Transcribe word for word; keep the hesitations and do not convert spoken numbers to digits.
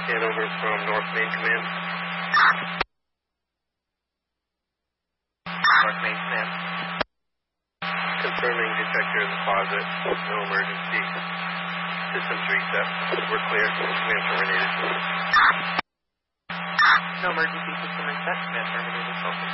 Hanover from North Main Command. North Main Command. Confirming detector in the closet. No emergency. Systems reset. We're clear. Command terminated. No emergency system reset. Command terminated.